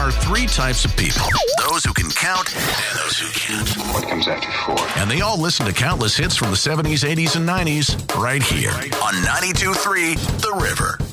are three types of people. Those who can count and those who can't. What comes after 4? And they all listen to countless hits from the 70s, 80s, and 90s right here on 92.3 The River.